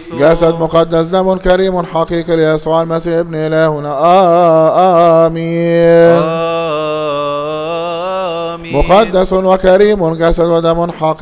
جسد مقدس دم كريم حقيقي ليسوع المسيح ابن إلهنا آمين. آمين. مقدس وكريم جسد ودم حقيقي